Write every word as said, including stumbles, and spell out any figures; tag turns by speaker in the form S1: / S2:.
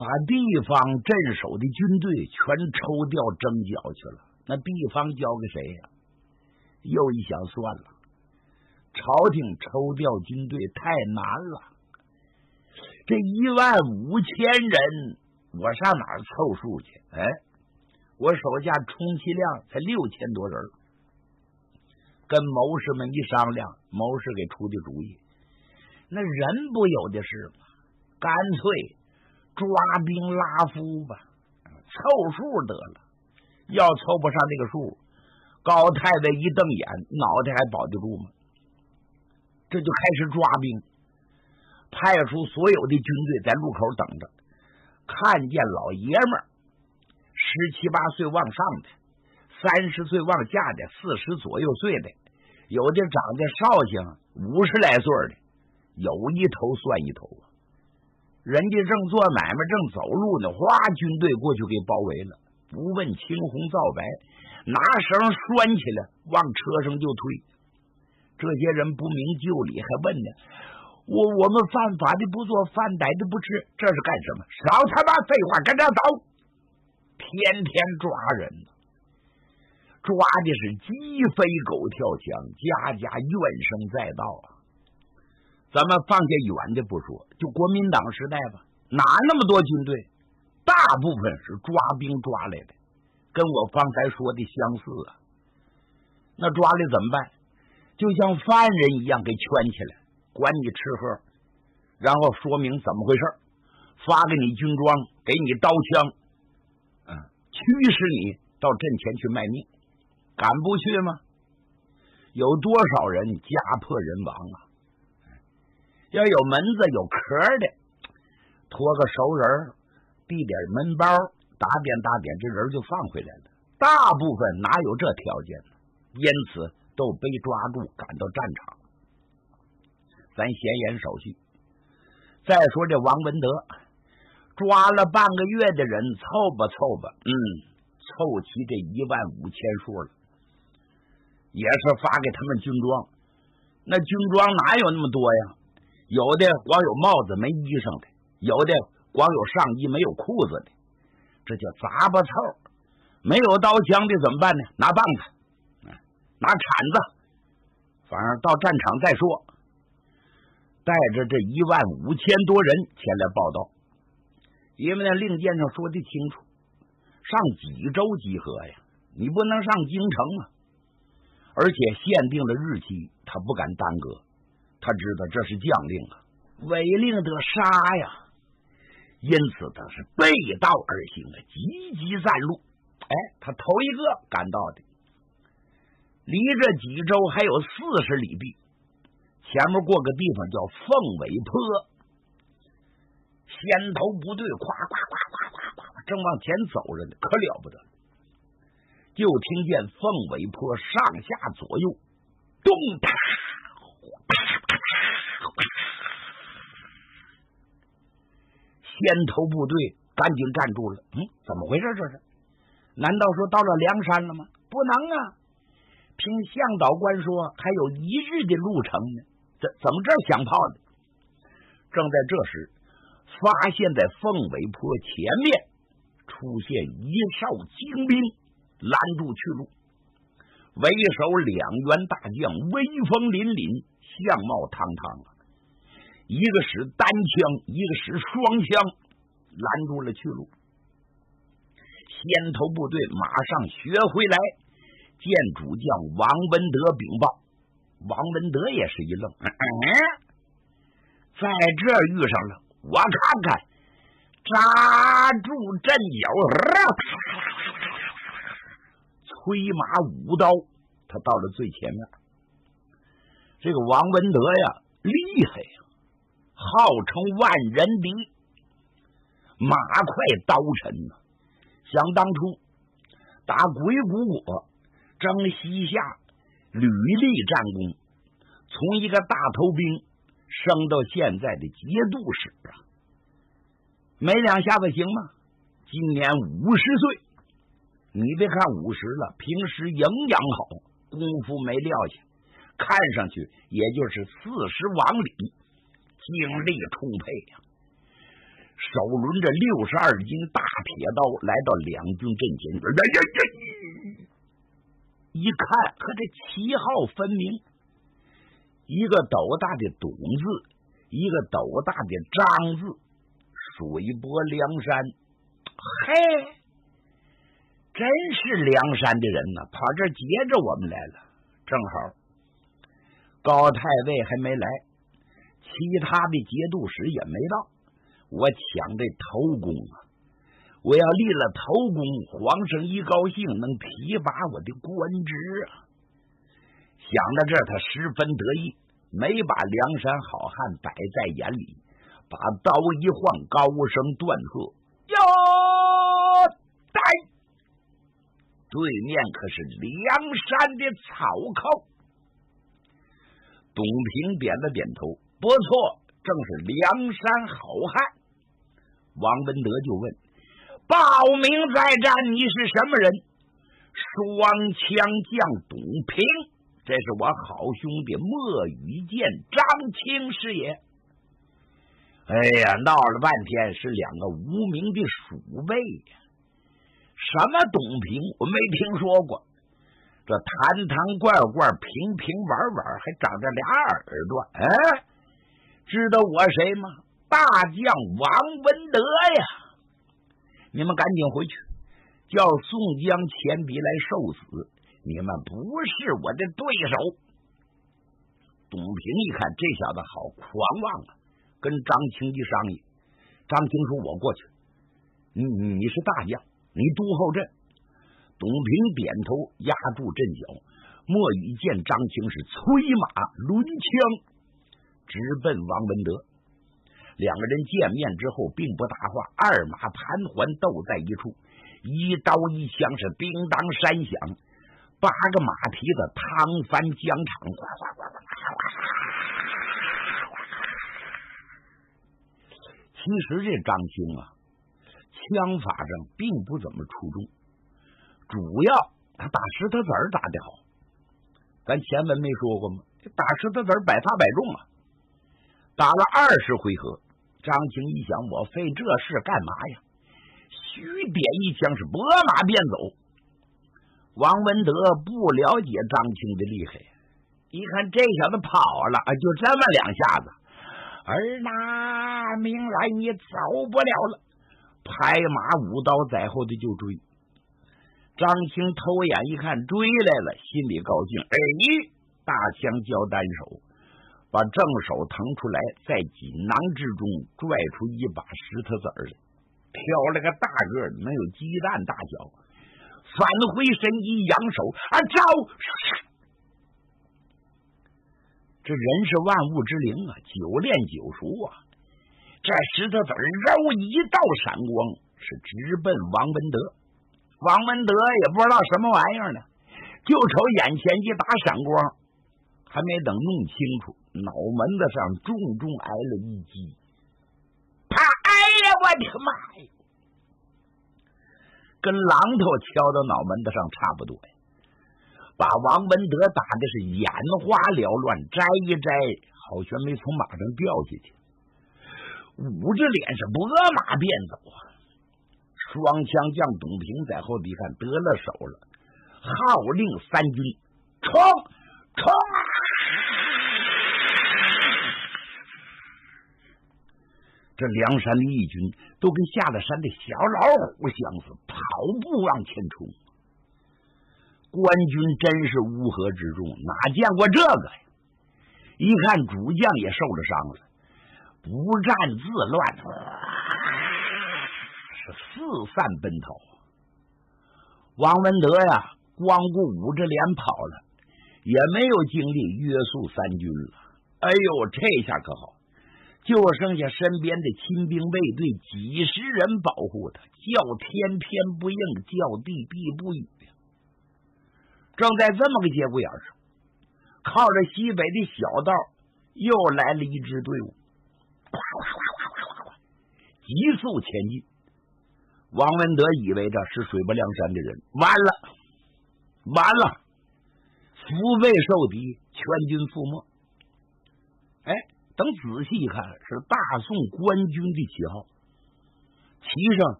S1: 把地方镇守的军队全抽调征剿去了。那地方交给谁呀、啊？又一想，算了，朝廷抽调军队太难了，这一万五千人我上哪儿凑数去？哎，我手下充其量才六千多人，跟谋士们一商量，谋士给出的主意，那人不有的是吗？干脆抓兵拉夫吧，凑数得了。要凑不上这个数，高太太一瞪眼，脑袋还保得住吗？这就开始抓兵，派出所有的军队在路口等着，看见老爷们儿十七八岁往上的，三十岁往下的，四十左右岁的，有的长得绍兴五十来岁的，有一头算一头啊！人家正做买卖，正走路呢，哗，军队过去给包围了，不问青红皂白，拿绳拴起来，往车上就推。这些人不明就里，还问呢：“我我们犯法的不做，犯歹的不吃，这是干什么？少他妈废话，跟着走！”天天抓人，抓的是鸡飞狗跳墙，家家怨声载道啊！咱们放下远的不说，就国民党时代吧，哪那么多军队？大部分是抓兵抓来的，跟我方才说的相似啊。那抓来怎么办？就像犯人一样给圈起来，管你吃喝，然后说明怎么回事，发给你军装，给你刀枪，嗯，驱使你到阵前去卖命，敢不去吗？有多少人家破人亡啊？要有门子有壳的，托个熟人，递点门包，打点打点，这人就放回来了。大部分哪有这条件呢？因此都被抓住，赶到战场。咱闲言少叙。再说这王文德，抓了半个月的人，凑吧凑吧，嗯，凑齐这一万五千数了，也是发给他们军装。那军装哪有那么多呀？有的光有帽子没衣裳的，有的光有上衣没有裤子的，这叫杂巴凑。没有刀枪的怎么办呢？拿棒子，拿铲子，反正到战场再说。带着这一万五千多人前来报道，因为那令箭上说的清楚，上济州集合呀，你不能上京城啊，而且限定了日期，他不敢耽搁。他知道这是将令啊，违令得杀呀，因此他是背道而行啊，急急占路。哎，他头一个赶到的，离这济州还有四十里地，前面过个地方叫凤尾坡，先头部队夸夸夸夸夸夸正往前走着呢，可了不得，就听见凤尾坡上下左右咚哒。先头部队赶紧站住了，嗯，怎么回事这是？难道说到了梁山了吗？不能啊！听向导官说还有一日的路程呢，怎怎么这响炮的？正在这时，发现在凤尾坡前面出现一哨精兵，拦住去路。为首两员大将威风凛凛，相貌堂堂啊，一个使单枪，一个使双枪，拦住了去路。先头部队马上学回来，见主将王文德禀报。王文德也是一愣，嗯，在这遇上了，我看看，扎住阵脚，催马舞刀，他到了最前面。这个王文德呀，厉害呀，号称万人敌，马快刀沉呐。想当初打鬼谷国征西夏，屡立战功，从一个大头兵升到现在的节度使啊，没两下子行吗？今年五十岁，你别看五十了，平时营养好，功夫没撂下，看上去也就是四十往里，精力充沛呀、啊。 手抡着六十二斤大铁刀来到两军阵前，一看和这旗号分明，一个斗大的董字，一个斗大的张字，水泊梁山。嘿，真是梁山的人呢，跑这儿接着我们来了。正好高太尉还没来，其他的节度使也没到，我抢这头功啊！我要立了头功，皇上一高兴能提拔我的官职啊！想到这儿，他十分得意，没把梁山好汉摆在眼里，把刀一晃，高声断喝：“哟，待！”对面可是梁山的草寇。董平点了点头，不错，正是梁山好汉。王文德就问：“报名在战，你是什么人？”双枪将董平，这是我好兄弟莫羽见张青是也。哎呀，闹了半天是两个无名的鼠辈呀！什么董平，我没听说过。这坛坛罐罐，平平玩玩，还长着俩耳朵。哎，知道我谁吗？大将王文德呀！你们赶紧回去，叫宋江、钱笔来受死。你们不是我的对手。董平一看这小子好狂妄啊，跟张青一商议。张青说：“我过去。你你是大将，你督后阵。”董平点头，压住阵脚。莫羽见张青是催马抡枪，直奔王文德。两个人见面之后并不搭话，二马盘桓斗在一处，一刀一枪是叮当山响，八个马蹄子趟翻疆场。其实这张青啊，枪法上并不怎么出众，主要他打石头子儿打得好。咱前文没说过吗？打石头子儿百发百中啊！打了二十回合，张青一想，我费这事干嘛呀？虚点一枪是拨马便走。王文德不了解张青的厉害，一看这小子跑了，就这么两下子，儿拿命来，你走不了了，拍马舞刀在后的就追。张青偷眼一看追来了，心里高兴，哎，大枪交单手，把正手腾出来，在锦囊之中拽出一把石头子儿来，挑了个大个，能有鸡蛋大小，返回身一扬手啊，招！这人是万物之灵啊，久练久熟啊。这石头子儿揉一道闪光，是直奔王文德。王文德也不知道什么玩意儿呢，就瞅眼前一打闪光，还没等弄清楚，脑门子上重重挨了一击。啪！哎呀，我的妈呀！跟榔头敲到脑门子上差不多呀，把王文德打的是眼花缭乱，摘一摘，好悬没从马上掉下去，捂着脸是拨马便走啊。双枪将董平在后一看得了手了，号令三军冲冲啊！这梁山的义军都跟下了山的小老虎相似，跑步往前冲。官军真是乌合之众，哪见过这个呀？一看主将也受了伤了，不战自乱，是四散奔逃。王文德呀，光顾捂着脸跑了，也没有精力约束三军了。哎呦，这下可好，就剩下身边的亲兵卫队几十人保护他，叫天天不应，叫地地不语。正在这么个节骨眼上，靠着西北的小道又来了一支队伍，急速前进。王文德以为这是水泊梁山的人，完了完了，腹背受敌，全军覆没。哎，等仔细一看，是大宋官军的旗号。 骑上